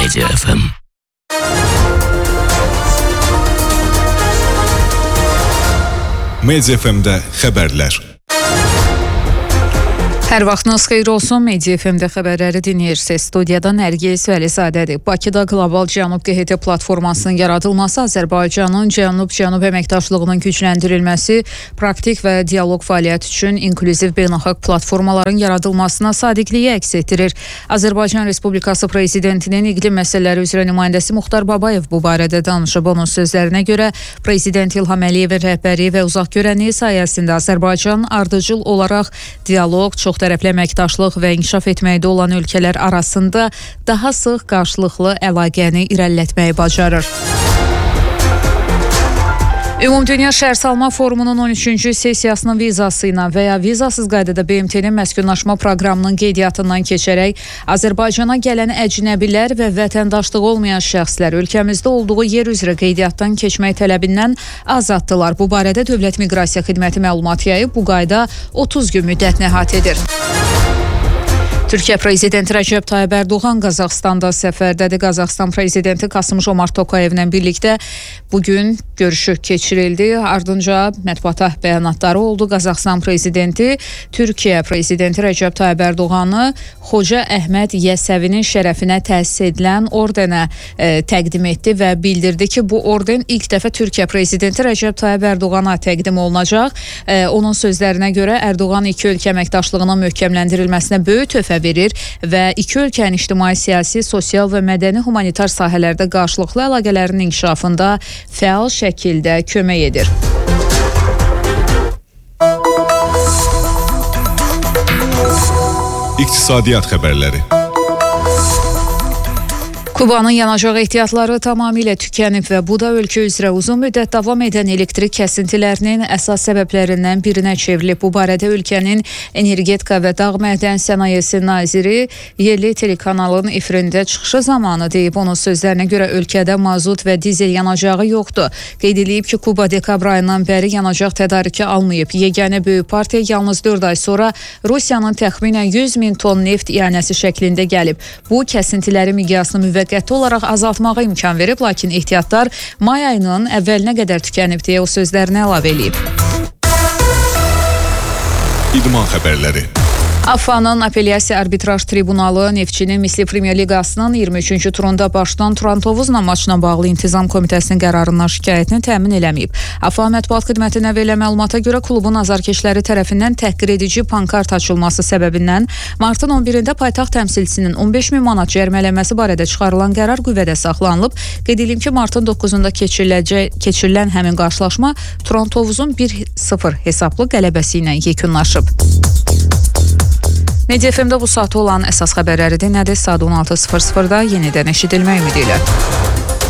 Media FM. Media FM-də xəbərlər. Hər vaxtınız xeyir olsun. Media FM-də xəbərləri dinləyirsiniz. Studiyadan Nərgiz Vəlizadədir. Bakıda Qlobal Cənub QHT platformasının yaradılması Azərbaycanın Cənub-Cənub əməkdaşlığının gücləndirilməsi, praktik və dialoq fəaliyyəti üçün inklüziv beynəlxalq platformaların yaradılmasına sadiqliyi əks etdirir. Azərbaycan Respublikası Prezidentinin iqlim məsələləri üzrə nümayəndəsi Muxtar Babayev bu barədə danışıb. Onun sözlərinə görə Prezident İlham Əliyevin rəhbəri və uzaqgörənliyi sayəsində Azərbaycan ardıcıl olaraq dialoq, çoxtərəfli əməkdaşlıq və inkişaf etməkdə olan ölkələr arasında daha sıx qarşılıqlı əlaqəni irəlilətməyi bacarır. Ümumdünya Şəhərsalma Forumunun 13-cü sessiyasının vizası ilə və ya vizasız qaydada BMT-nin məskunlaşma proqramının qeydiyyatından keçərək Azərbaycana gələn əcnəbilər və vətəndaşlığı olmayan şəxslər ölkəmizdə olduğu yer üzrə qeydiyyatdan keçmək tələbindən azaddılar. Bu barədə Dövlət Miqrasiya Xidməti məlumat yayıb. Bu qayda 30 gün müddətini əhatə edir. Türkiyə Prezidenti Rəcəb Tayyib Ərdoğan Qazaxstanda səfərdədir. Qazaxstan Prezidenti Kasım-Jomart Tokayevlə birlikdə bugün görüşü keçirildi. Ardınca mətbuata bəyanatları oldu. Qazaxstan Prezidenti Türkiyə Prezidenti Rəcəb Tayyib Ərdoğanı Xoca Əhməd Yəsəvinin şərəfinə təsis edilən ordenə təqdim etdi və bildirdi ki, bu orden ilk dəfə Türkiyə Prezidenti Rəcəb Tayyib Ərdoğana təqdim olunacaq. Onun sözlərinə görə Ərdoğan iki ölkə əməkdaşlığının möhkəmləndirilməsinə böyük töhfə verir və iki ölkənin ictimai, siyasi, sosial və mədəni humanitar sahələrdə qarşılıqlı əlaqələrin inkişafında fəal şəkildə kömək edir. İqtisadiyyat xəbərləri. Kubanın yanacaq ehtiyatları tamamilə tükənib və bu da ölkə üzrə uzun müddət davam edən elektrik kəsintilərinin əsas səbəblərindən birinə çevrilib. Bu barədə ölkənin Energetika və Dağ Mədən Sənayesi naziri yerli telekanalın efirində çıxışı zamanı deyib. Onun sözlərinə görə ölkədə mazut və dizel yanacağı yoxdur. Qeyd edilib ki, Kuba dekabr ayından bəri yanacaq tədarükü almayıb. Yeganə böyük partiya yalnız 4 ay sonra Rusiyanın təxminən 100 min ton neft ianəsi şəklində gəlib. Bu kəsintilərin miqyasını müvəqqəti olaraq azaltmağa imkan verib, lakin ehtiyatlar may ayının əvvəlinə qədər tükənib deyə o sözlərini əlavə edib. İdman xəbərləri. AFFA-nın Apellyasiya Arbitraj Tribunalı Neftçinin Misli Premyer Liqasının 23-cü turunda başlayan Turan-Tovuzla maçla bağlı İntizam Komitəsinin qərarından şikayətini təmin eləməyib. AFFA mətbuat xidmətinə verilən məlumata görə klubun azarkeşləri tərəfindən təhqir edici pankart açılması səbəbindən martın 11-də paytaxt təmsilçisinin 15 min manat cərimələnməsi barədə çıxarılan qərar qüvvədə saxlanılıb. Qeyd edilib ki, martın 9-da keçirilən həmin qarşılaşma Turan-Tovuzun 1-0 hesablı qələbəsi ilə yekunlaşıb. Media FM-də bu saat olan əsas xəbərləri dinlədi. Saat 16:00-da yenidən eşidilmək ümidi ilə.